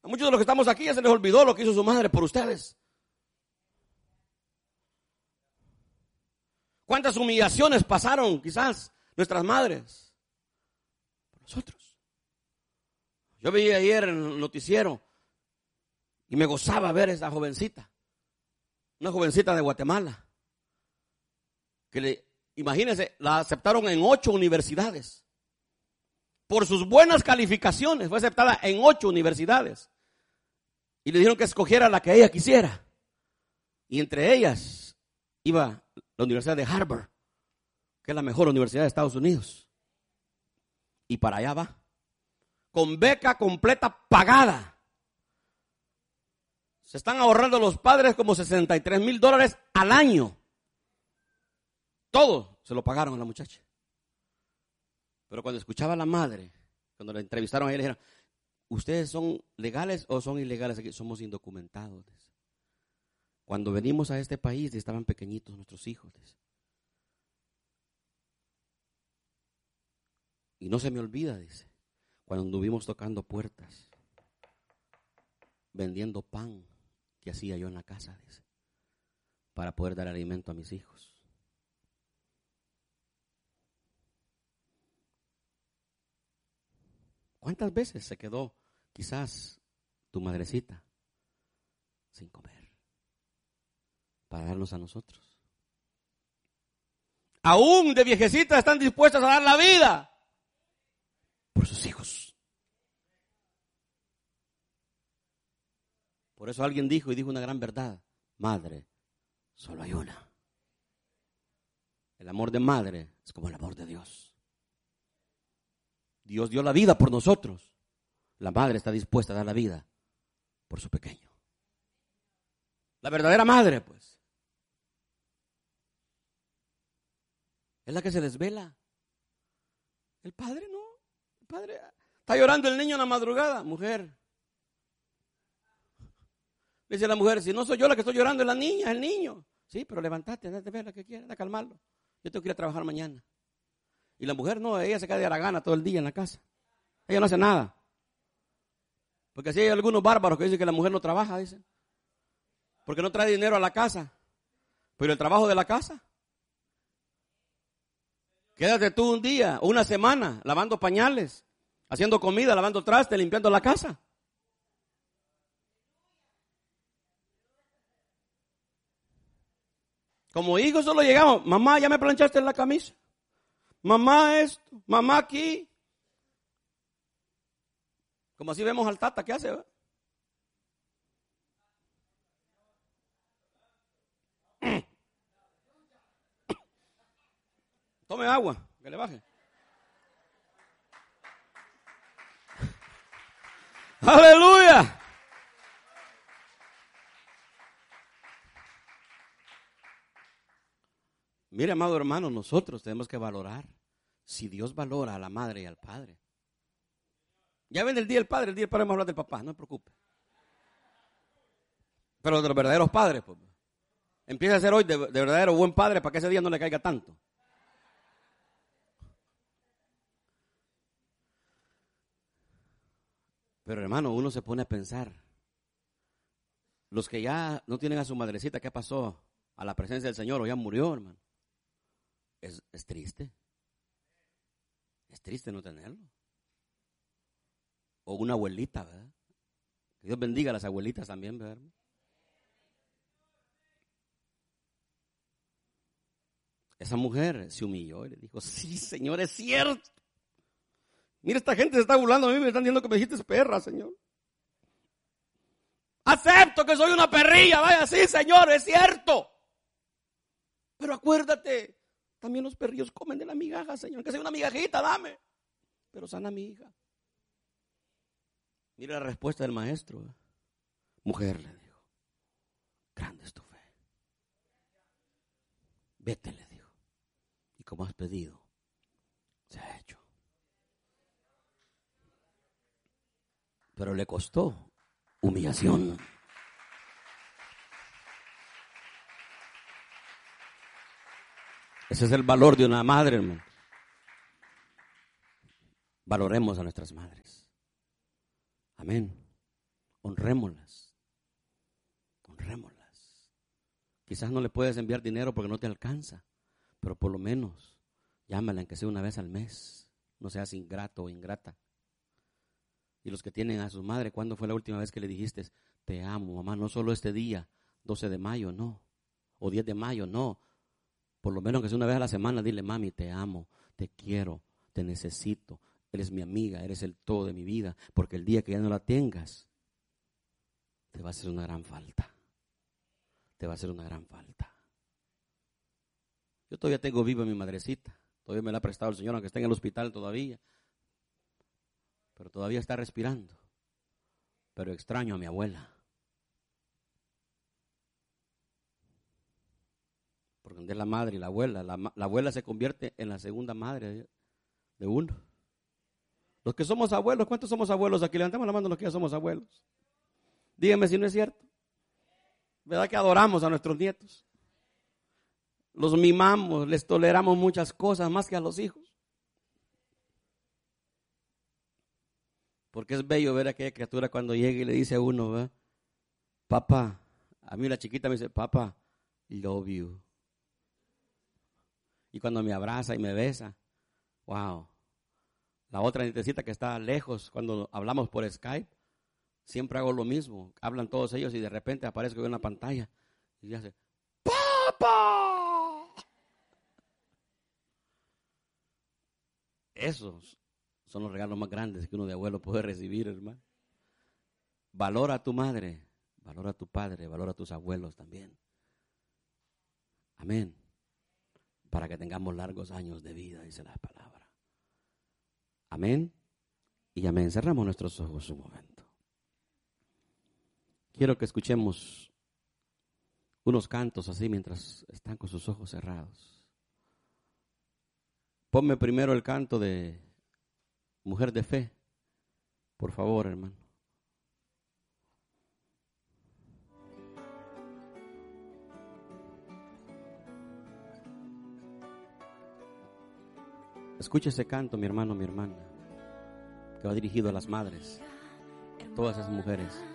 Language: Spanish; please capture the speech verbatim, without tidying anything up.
A muchos de los que estamos aquí ya se les olvidó lo que hizo su madre por ustedes. ¿Cuántas humillaciones pasaron quizás nuestras madres por nosotros? Yo vi ayer en el noticiero y me gozaba ver a esa jovencita, una jovencita de Guatemala, que le, imagínense, la aceptaron en ocho universidades. Por sus buenas calificaciones fue aceptada en ocho universidades. Y le dijeron que escogiera la que ella quisiera. Y entre ellas iba la Universidad de Harvard, que es la mejor universidad de Estados Unidos. Y para allá va, con beca completa pagada. Se están ahorrando los padres como sesenta y tres mil dólares al año. Todo se lo pagaron a la muchacha. Pero cuando escuchaba a la madre, cuando la entrevistaron a ella, le dijeron, ¿ustedes son legales o son ilegales aquí? Somos indocumentados. Cuando venimos a este país estaban pequeñitos nuestros hijos. Y no se me olvida, dice, cuando anduvimos tocando puertas, vendiendo pan que hacía yo en la casa, dice, para poder dar alimento a mis hijos. ¿Cuántas veces se quedó quizás tu madrecita sin comer para darnos a nosotros? Aún de viejecitas están dispuestas a dar la vida por sus hijos. Por eso alguien dijo y dijo una gran verdad: madre, solo hay una. El amor de madre es como el amor de Dios. Dios dio la vida por nosotros. La madre está dispuesta a dar la vida por su pequeño. La verdadera madre, pues, es la que se desvela. El padre no. El padre está llorando el niño en la madrugada. Mujer, dice la mujer, si no soy yo la que estoy llorando, es la niña, es el niño. Sí, pero levántate, andate a ver la que quiera, anda a calmarlo. Yo tengo que ir a trabajar mañana. Y la mujer no, ella se queda de haragana todo el día en la casa. Ella no hace nada. Porque así hay algunos bárbaros que dicen que la mujer no trabaja, dicen. Porque no trae dinero a la casa. Pero el trabajo de la casa. Quédate tú un día o una semana lavando pañales, haciendo comida, lavando trastes, limpiando la casa. Como hijos solo llegamos, mamá, ya me planchaste la camisa. Mamá esto, mamá aquí. Como así vemos al tata, ¿qué hace? ¿Verdad? Tome agua, que le baje. ¡Aleluya! Mire, amado hermano, nosotros tenemos que valorar. Si Dios valora a la madre y al padre. Ya ven el día del padre, el día del padre vamos a hablar del papá, no se preocupe. Pero de los verdaderos padres, pues, empieza a ser hoy de, de verdadero buen padre para que ese día no le caiga tanto. Pero hermano, uno se pone a pensar. Los que ya no tienen a su madrecita, ¿qué pasó? A la presencia del Señor o ya murió, hermano. Es, es triste. Es triste no tenerlo. O una abuelita, ¿verdad? Que Dios bendiga a las abuelitas también, ¿verdad? Esa mujer se humilló y le dijo, sí, Señor, es cierto. Mira, esta gente se está burlando de mí, me están diciendo que me dijiste perra, Señor. Acepto que soy una perrilla, vaya, sí, Señor, es cierto. Pero acuérdate, también los perrillos comen de la migaja, Señor. Que sea una migajita, dame. Pero sana mi hija. Mira la respuesta del maestro. ¿eh? Mujer, le dijo, grande es tu fe. Vete, le dijo. Y como has pedido, se ha hecho. Pero le costó humillación. Ese es el valor de una madre, hermano. Valoremos a nuestras madres. Amén. honrémoslas. Honrémoslas. Quizás no le puedes enviar dinero porque no te alcanza, pero por lo menos llámala aunque sea una vez al mes. No seas ingrato o ingrata. Y los que tienen a su madre, ¿cuándo fue la última vez que le dijiste, te amo, mamá? No solo este día, doce de mayo, no. O diez de mayo, no. Por lo menos que sea una vez a la semana, dile, mami, te amo, te quiero, te necesito. Eres mi amiga, eres el todo de mi vida. Porque el día que ya no la tengas, te va a hacer una gran falta. Te va a hacer una gran falta. Yo todavía tengo viva a mi madrecita. Todavía me la ha prestado el Señor, aunque está en el hospital todavía. Pero todavía está respirando. Pero extraño a mi abuela. Porque donde es la madre y la abuela, la, la abuela se convierte en la segunda madre de, de uno. Los que somos abuelos, ¿cuántos somos abuelos aquí? Levantamos la mano los que ya somos abuelos. Díganme si no es cierto. ¿Verdad que adoramos a nuestros nietos? Los mimamos, les toleramos muchas cosas más que a los hijos. Porque es bello ver a aquella criatura cuando llega y le dice a uno, ¿verdad? Papá, a mí la chiquita me dice, papá, love you. Y cuando me abraza y me besa, wow. La otra nietecita que está lejos, cuando hablamos por Skype, siempre hago lo mismo. Hablan todos ellos y de repente aparezco en una pantalla y hace, ¡Papá! Esos son los regalos más grandes que uno de abuelo puede recibir, hermano. Valora a tu madre, valora a tu padre, valora a tus abuelos también. Amén. Para que tengamos largos años de vida, dice la palabra. Amén y amén. Cerramos nuestros ojos un momento. Quiero que escuchemos unos cantos así mientras están con sus ojos cerrados. Ponme primero el canto de Mujer de Fe, por favor, hermano. Escucha ese canto, mi hermano, mi hermana, que va dirigido a las madres, todas esas mujeres.